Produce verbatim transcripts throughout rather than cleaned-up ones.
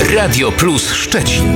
Radio Plus Szczecin.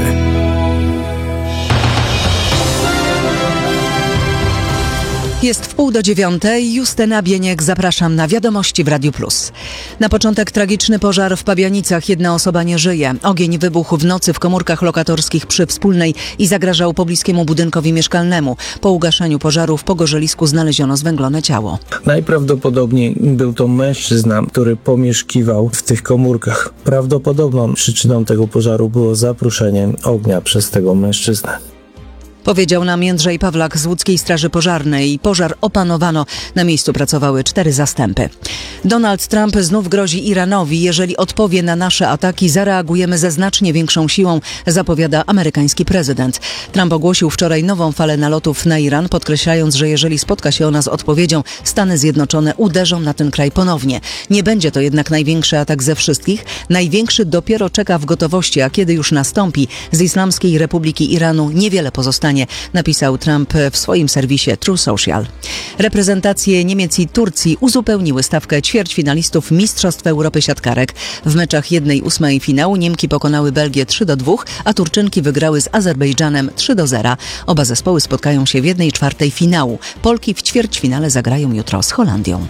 Jest w pół do dziewiątej. Justyna Bieniek, zapraszam na Wiadomości w Radiu Plus. Na początek tragiczny pożar w Pabianicach. Jedna osoba nie żyje. Ogień wybuchł w nocy w komórkach lokatorskich przy Wspólnej i zagrażał pobliskiemu budynkowi mieszkalnemu. Po ugaszeniu pożaru w Pogorzelisku znaleziono zwęglone ciało. Najprawdopodobniej był to mężczyzna, który pomieszkiwał w tych komórkach. Prawdopodobną przyczyną tego pożaru było zapruszenie ognia przez tego mężczyznę. Powiedział nam Jędrzej Pawlak z Łódzkiej Straży Pożarnej. Pożar opanowano. Na miejscu pracowały cztery zastępy. Donald Trump znów grozi Iranowi. Jeżeli odpowie na nasze ataki, zareagujemy ze znacznie większą siłą, zapowiada amerykański prezydent. Trump ogłosił wczoraj nową falę nalotów na Iran, podkreślając, że jeżeli spotka się ona z odpowiedzią, Stany Zjednoczone uderzą na ten kraj ponownie. Nie będzie to jednak największy atak ze wszystkich. Największy dopiero czeka w gotowości, a kiedy już nastąpi, z Islamskiej Republiki Iranu niewiele pozostanie, napisał Trump w swoim serwisie True Social. Reprezentacje Niemiec i Turcji uzupełniły stawkę ćwierćfinalistów Mistrzostw Europy siatkarek. W meczach jednej ósmej finału Niemki pokonały Belgię trzy do dwóch, a Turczynki wygrały z Azerbejdżanem trzy do zera. Oba zespoły spotkają się w jednej czwartej finału. Polki w ćwierćfinale zagrają jutro z Holandią.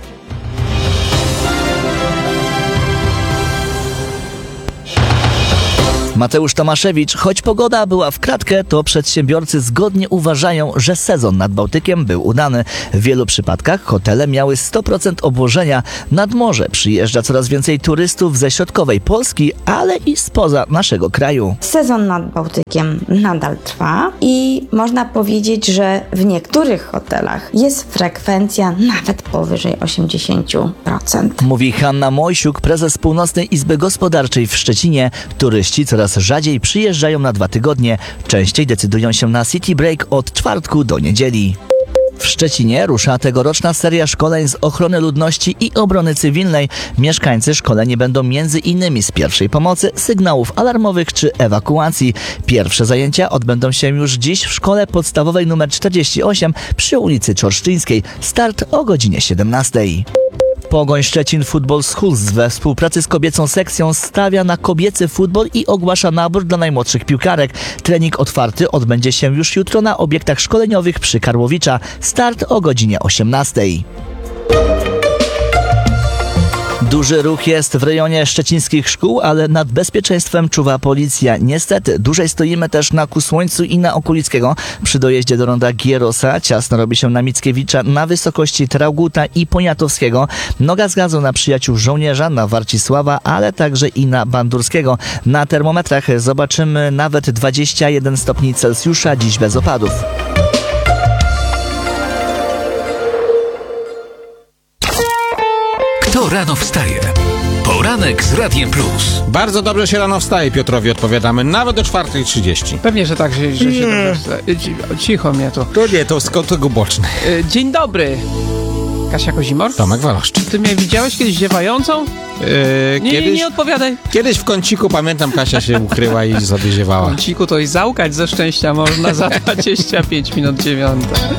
Mateusz Tomaszewicz, choć pogoda była w kratkę, to przedsiębiorcy zgodnie uważają, że sezon nad Bałtykiem był udany. W wielu przypadkach hotele miały sto procent obłożenia. Nad morze przyjeżdża coraz więcej turystów ze środkowej Polski, ale i spoza naszego kraju. Sezon nad Bałtykiem nadal trwa i można powiedzieć, że w niektórych hotelach jest frekwencja nawet powyżej osiemdziesiąt procent. Mówi Hanna Mojsiuk, prezes Północnej Izby Gospodarczej w Szczecinie. Turyści coraz rzadziej przyjeżdżają na dwa tygodnie. Częściej decydują się na city break od czwartku do niedzieli. W Szczecinie rusza tegoroczna seria szkoleń z ochrony ludności i obrony cywilnej. Mieszkańcy szkoleni będą między innymi z pierwszej pomocy, sygnałów alarmowych czy ewakuacji. Pierwsze zajęcia odbędą się już dziś w szkole podstawowej nr czterdzieści osiem przy ulicy Czorsztyńskiej. Start o godzinie siedemnastej. Pogoń Szczecin Football Schools we współpracy z kobiecą sekcją stawia na kobiecy futbol i ogłasza nabór dla najmłodszych piłkarek. Trening otwarty odbędzie się już jutro na obiektach szkoleniowych przy Karłowicza. Start o godzinie osiemnastej. Duży ruch jest w rejonie szczecińskich szkół, ale nad bezpieczeństwem czuwa policja. Niestety, dłużej stoimy też na Kusłońcu i na Okulickiego. Przy dojeździe do ronda Gierosa ciasno robi się na Mickiewicza, na wysokości Trauguta i Poniatowskiego. Noga z gazu na przyjaciół żołnierza, na Warcisława, ale także i na Bandurskiego. Na termometrach zobaczymy nawet dwadzieścia jeden stopni Celsjusza, dziś bez opadów. Kto rano wstaje? Poranek z Radiem Plus. Bardzo dobrze się rano wstaje, Piotrowi odpowiadamy, nawet o czwartej trzydzieści. Pewnie, że tak, że, że się dobrze wstaje. Cicho mnie tu. To nie, to skąd boczny. Dzień dobry. Kasia Kozimor? Tomek Waloszcz. Ty mnie widziałeś kiedyś ziewającą? Yy, nie, kiedyś, nie, nie odpowiadaj. Kiedyś w kąciku, pamiętam, Kasia się ukryła i sobie ziewała. W kąciku to i załkać ze szczęścia można za dwadzieścia pięć minut dziewiąta.